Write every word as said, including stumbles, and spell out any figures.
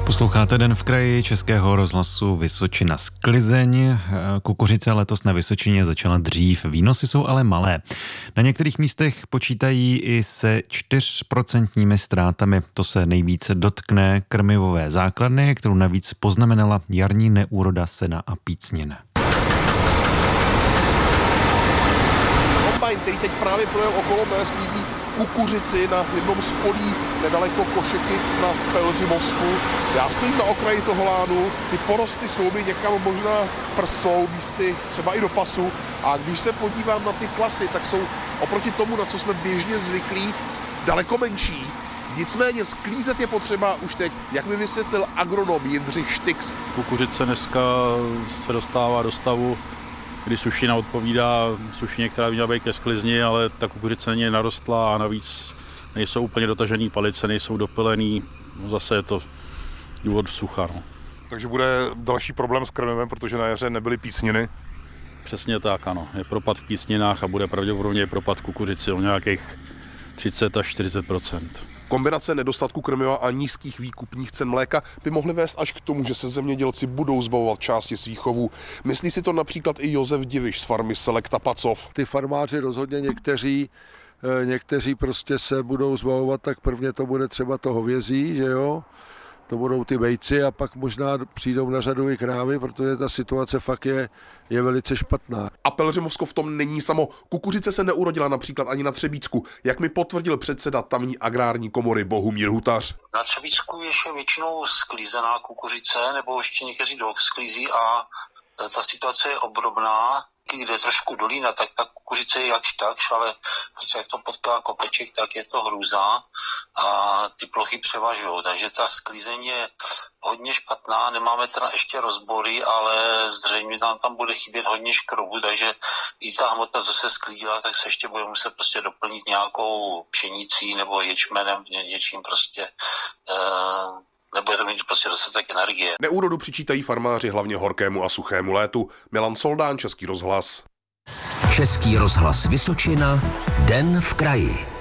Posloucháte Den v kraji Českého rozhlasu Vysočina. Sklizeň. Kukuřice letos na Vysočině začala dřív, výnosy jsou ale malé. Na některých místech počítají i se čtyřprocentními ztrátami. To se nejvíce dotkne krmivové základny, kterou navíc poznamenala jarní neúroda sena a pícnin. Kombajn, který teď právě projel okolo mé, sklízí kukuřici na jednom z polí nedaleko Košetic na Pelhřimovsku. Já stojím na okraji toho lánu, ty porosty jsou mi někam možná prsou, místy třeba i do pasu. A když se podívám na ty klasy, tak jsou oproti tomu, na co jsme běžně zvyklí, daleko menší. Nicméně sklízet je potřeba už teď, jak mi vysvětlil agronom Jindřich Štix. Kukuřice dneska se dostává do stavu, kdy sušina odpovídá sušině, která by měla být ke sklizni, ale ta kukuřice není narostlá a navíc nejsou úplně dotažený palice, nejsou dopylený, no zase je to důvod sucha. No. Takže bude další problém s krmivem, protože na jaře nebyly pícniny? Přesně tak, ano. Je propad v pícninách a bude pravděpodobně propad kukuřici o nějakých třicet až čtyřicet procent. Kombinace nedostatku krmiva a nízkých výkupních cen mléka by mohly vést až k tomu, že se zemědělci budou zbavovat části svých chovů. Myslí si to například i Josef Diviš z farmy Selekta Pacov. Ty farmáři rozhodně někteří, někteří prostě se budou zbavovat, tak prvně to bude třeba to hovězí, že jo? To budou ty vejci a pak možná přijdou na řadu i krávy, protože ta situace fakt je, je velice špatná. A Pelhřimovsko v tom není samo. Kukuřice se neurodila například ani na Třebíčsku, jak mi potvrdil předseda tamní agrární komory Bohumír Hutař. Na Třebíčsku ještě většinou sklízená kukuřice, nebo ještě někteří sklízí a ta situace je obdobná. Kde je trošku dolína, tak ta kukuřice je jakž takž, ale prostě jak to potká kopeček, tak je to hrůza a ty plochy převažují. Takže ta sklízeň je hodně špatná, nemáme teda ještě rozbory, ale zřejmě nám tam bude chybět hodně škrobu, takže i ta hmota, co se sklídila, tak se ještě bude muset prostě doplnit nějakou pšenicí nebo ječmenem, něčím prostě. Uh, Nebude to mít prostě dostatek energie. Neúrodu přičítají farmáři hlavně horkému a suchému létu. Milan Soldán, Český rozhlas. Český rozhlas Vysočina, Den v kraji.